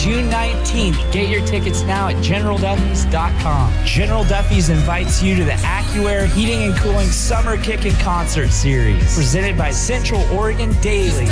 June 19th. Get your tickets now at GeneralDuffy's.com. General Duffy's invites you to the AccuAir Heating and Cooling Summer Kickin' Concert Series, presented by Central Oregon Daily.